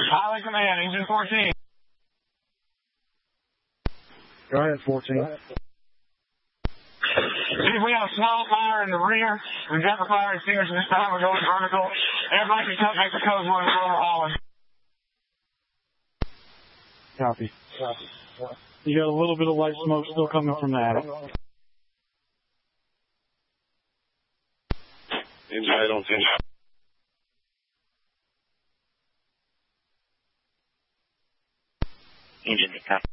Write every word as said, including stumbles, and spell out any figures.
Highway Command, Engine fourteen. Go ahead, fourteen. If we have a small fire in the rear, we've got the fire extinguisher this time, we're going vertical. Everybody can make the codes one for hauling. Copy. You got a little bit of light smoke still coming from that. Engine, I don't think. Engine, copy.